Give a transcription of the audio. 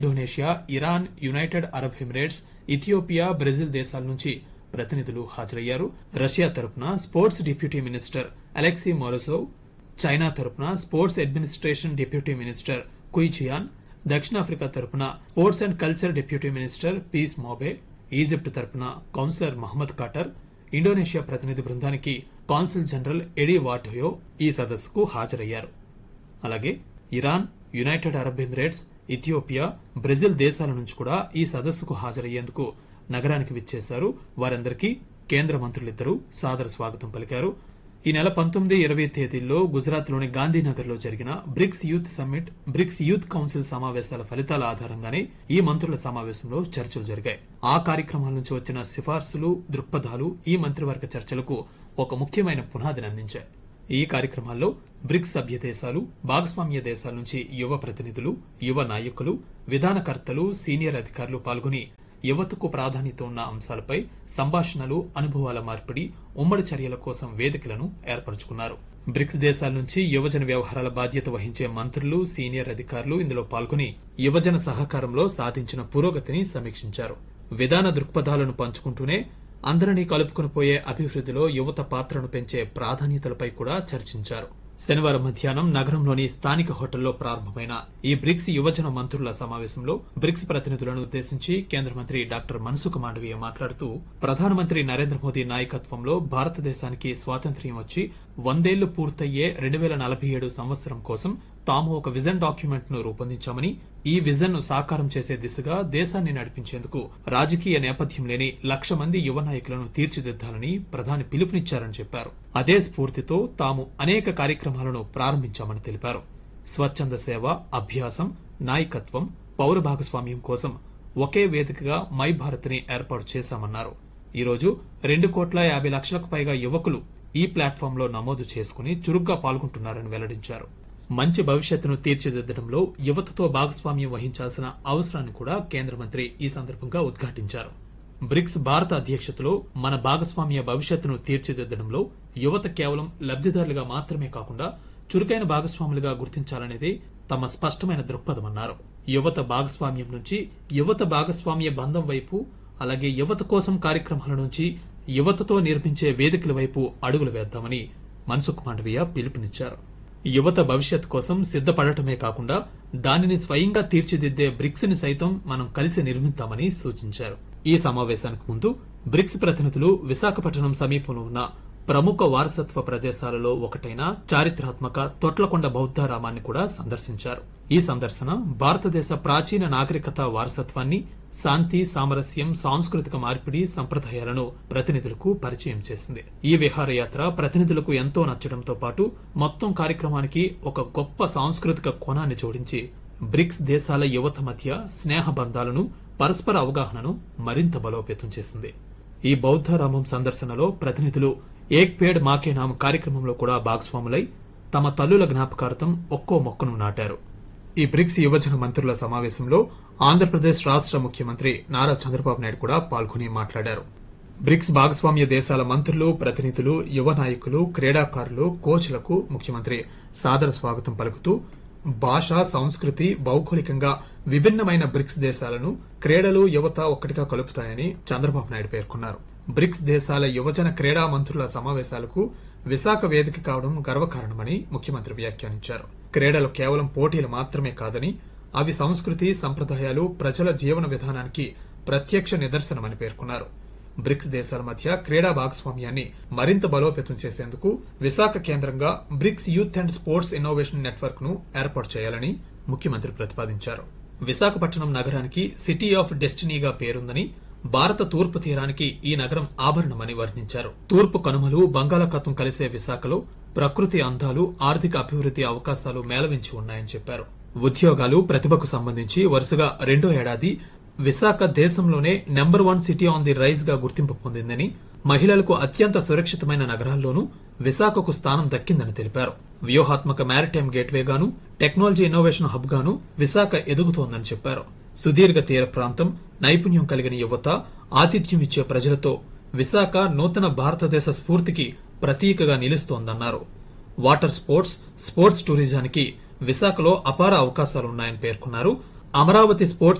Indonesia, Iran, United Arab Emirates, Ethiopia, Brazil దేశాల నుంచి ప్రతినిధులు హాజరయ్యారు. రష్యా తరపున sports deputy minister Alexei మొరజోవ్, China తరపున sports administration deputy minister కుయ్ Gian, దక్షిణాఫ్రికా తరపున sports and culture deputy minister piece మోబే, Egypt తరపున కౌన్సిలర్ మహమ్మద్ కాటర్, ఇండోనేషియా ప్రతినిధి బృందానికి కాన్సుల్ జనరల్ ఎడీ వార్డోయో ఈ సదస్సుకు హాజరయ్యారు. అలాగే Iran, United Arab Emirates, Ethiopia, Brazil దేశాల నుంచి కూడా ఈ సదస్సుకు హాజరయ్యేందుకు నగరానికి విచ్చేశారు. వారందరికీ కేంద్ర మంత్రులిద్దరూ సాదర స్వాగతం పలికారు. ఈ నెల 19, 20 తేదీల్లో గుజరాత్లోని గాంధీనగర్లో జరిగిన bricks youth summit, bricks youth council సమావేశాల ఫలితాల ఆధారంగానే ఈ మంత్రుల సమావేశంలో చర్చలు జరిగాయి. ఆ కార్యక్రమాల నుంచి వచ్చిన సిఫార్సులు, దృక్పథాలు ఈ మంత్రివర్గ చర్చలకు ఒక ముఖ్యమైన పునాదిని అందించాయి. ఈ కార్యక్రమాల్లో బ్రిక్స్ సభ్య దేశాలు, భాగస్వామ్య దేశాల నుంచి యువ ప్రతినిధులు, యువ నాయకులు, విధానకర్తలు, సీనియర్ అధికారులు పాల్గొని యువతకు ప్రాధాన్యత ఉన్న అంశాలపై సంభాషణలు, అనుభవాల మార్పిడి, ఉమ్మడి చర్యల కోసం వేదికలను ఏర్పరచుకున్నారు. బ్రిక్స్ దేశాల నుంచి యువజన వ్యవహారాల బాధ్యత వహించే మంత్రులు, సీనియర్ అధికారులు ఇందులో పాల్గొని యువజన సహకారంలో సాధించిన పురోగతిని సమీక్షించారు. విధాన దృక్పథాలను పంచుకుంటూనే అందరినీ కలుపుకుని పోయే అభివృద్ధిలో యువత పాత్రను పెంచే ప్రాధాన్యతలపై కూడా చర్చించారు. శనివారం మధ్యాహ్నం నగరంలోని స్థానిక హోటల్లో ప్రారంభమైన ఈ బ్రిక్స్ యువజన మంత్రుల సమావేశంలో బ్రిక్స్ ప్రతినిధులను ఉద్దేశించి కేంద్ర మంత్రి డాక్టర్ మన్సుఖ్ మాండవీయ మాట్లాడుతూ, ప్రధానమంత్రి నరేంద్ర మోదీ నాయకత్వంలో భారతదేశానికి స్వాతంత్ర్యం వచ్చి 100 ఏళ్లు పూర్తయ్యే 2047 సంవత్సరం కోసం తాము ఒక విజన్ డాక్యుమెంట్ ను రూపొందించామని, ఈ విజన్ ను సాకారం చేసే దిశగా దేశాన్ని నడిపించేందుకు రాజకీయ నేపథ్యం లేని 1,00,000 మంది యువ నాయకులను తీర్చిదిద్దాలని ప్రధాని పిలుపునిచ్చారని చెప్పారు. అదే స్ఫూర్తితో తాము అనేక కార్యక్రమాలను ప్రారంభించామని తెలిపారు. స్వచ్ఛంద సేవ, అభ్యాసం, నాయకత్వం, పౌర భాగస్వామ్యం కోసం ఒకే వేదికగా మై భారత్ ని ఏర్పాటు చేశామన్నారు. ఈరోజు 2,50,00,000కు పైగా యువకులు ఈ ప్లాట్ఫామ్ లో నమోదు చేసుకుని చురుగ్గా పాల్గొంటున్నారని వెల్లడించారు. మంచి భవిష్యత్తును తీర్చిదిద్దడంలో యువతతో భాగస్వామ్యం వహించాల్సిన అవసరాన్ని కూడా కేంద్ర మంత్రి ఈ సందర్భంగా ఉద్ఘాటించారు. బ్రిక్స్ భారత అధ్యక్షతలో మన భాగస్వామ్య భవిష్యత్తును తీర్చిదిద్దడంలో యువత కేవలం లబ్దిదారులుగా మాత్రమే కాకుండా చురుకైన భాగస్వాములుగా గుర్తించాలనేది తమ స్పష్టమైన దృక్పథమన్నారు. యువత భాగస్వామ్యం నుంచి యువత భాగస్వామ్య బంధం వైపు, అలాగే యువత కోసం కార్యక్రమాల నుంచి యువతతో నిర్మించే వేదికల వైపు అడుగులు వేద్దామని మన్సుఖ్ మాండవీయ పిలుపునిచ్చారు. యువత భవిష్యత్ కోసం సిద్దపడటమే కాకుండా దానిని స్వయంగా తీర్చిదిద్దే బ్రిక్స్ ని సైతం మనం కలిసి నిర్మిద్దామని సూచించారు. ఈ సమావేశానికి ముందు బ్రిక్స్ ప్రతినిధులు విశాఖపట్నం సమీపంలో ఉన్న ప్రముఖ వారసత్వ ప్రదేశాలలో ఒకటైన చారిత్రాత్మక తొట్లకొండ బౌద్ధారామాన్ని కూడా సందర్శించారు. ఈ సందర్శన భారతదేశ ప్రాచీన నాగరికత వారసత్వాన్ని, శాంతి, సామరస్యం, సాంస్కృతిక మార్పిడి, సంప్రదాయాలను ప్రతినిధులకు పరిచయం చేసింది. ఈ విహారయాత్ర ప్రతినిధులకు ఎంతో నచ్చడంతో పాటు మొత్తం కార్యక్రమానికి ఒక గొప్ప సాంస్కృతిక కోణాన్ని జోడించి బ్రిక్స్ దేశాల యువత మధ్య స్నేహ బంధాలను, పరస్పర అవగాహనను మరింత బలోపేతం చేసింది. ఈ బౌద్ధారామం సందర్శనలో ప్రతినిధులు ఏక్ పేడ్ మాకే నామ్ కార్యక్రమంలో కూడా భాగస్వాములై తమ తల్లుల జ్ఞాపకార్థం ఒక్కో మొక్కను నాటారు. ఈ బ్రిక్స్ యువజన మంత్రుల సమావేశంలో ఆంధ్రప్రదేశ్ రాష్ట ముఖ్యమంత్రి నారా చంద్రబాబు నాయుడు కూడా పాల్గొని మాట్లాడారు. బ్రిక్స్ భాగస్వామ్య దేశాల మంత్రులు, ప్రతినిధులు, యువ నాయకులు, క్రీడాకారులు, కోచ్లకు ముఖ్యమంత్రి సాదర స్వాగతం పలుకుతూ, భాష, సంస్కృతి, భౌగోళికంగా విభిన్నమైన బ్రిక్స్ దేశాలను క్రీడలు, యువత ఒక్కటిగా కలుపుతాయని చంద్రబాబు నాయుడు పేర్కొన్నారు. బ్రిక్స్ దేశాల యువజన క్రీడా మంత్రుల సమావేశాలకు విశాఖ వేదిక కావడం గర్వకారణమని ముఖ్యమంత్రి వ్యాఖ్యానించారు. క్రీడలు కేవలం పోటీలు మాత్రమే కాదని అవి సంస్కృతి, సంప్రదాయాలు, ప్రజల జీవన విధానానికి ప్రత్యక్ష నిదర్శనమని పేర్కొన్నారు. బ్రిక్స్ దేశాల మధ్య క్రీడా భాగస్వామ్యాన్ని మరింత బలోపేతం చేసేందుకు విశాఖ కేంద్రంగా bricks youth and sports innovation network ను ఏర్పాటు చేయాలని ముఖ్యమంత్రి ప్రతిపాదించారు. విశాఖపట్నం నగరానికి సిటీ ఆఫ్ డెస్టినీగా పేరుందని, భారత తూర్పు తీరానికి ఈ నగరం ఆభరణమని వర్ణించారు. తూర్పు కనుమలు, బంగాళాఖాతం కలిసే విశాఖలో ప్రకృతి అందాలు, ఆర్థిక అభివృద్ది అవకాశాలు మేళవించి ఉన్నాయని చెప్పారు. ఉద్యోగాలు, ప్రతిభకు సంబంధించి వరుసగా 2వ ఏడాది విశాఖ దేశంలోనే number 1 city on the rise గా గుర్తింపు పొందిందని, మహిళలకు అత్యంత సురక్షితమైన నగరాల్లోనూ విశాఖకు స్థానం దక్కిందని తెలిపారు. వ్యూహాత్మక మ్యారిటైమ్ గేట్వేగాను, టెక్నాలజీ ఇన్నోవేషన్ హబ్ గాను విశాఖ ఎదుగుతోందని చెప్పారు. సుదీర్ఘ తీర ప్రాంతం, నైపుణ్యం కలిగిన యువత, ఆతిథ్యం ఇచ్చే ప్రజలతో విశాఖ నూతన భారతదేశ స్ఫూర్తికి ప్రతీకగా నిలుస్తోందన్నారు. వాటర్ స్పోర్ట్స్ టూరిజానికి విశాఖలో అపార అవకాశాలున్నాయని పేర్కొన్నారు. అమరావతి స్పోర్ట్స్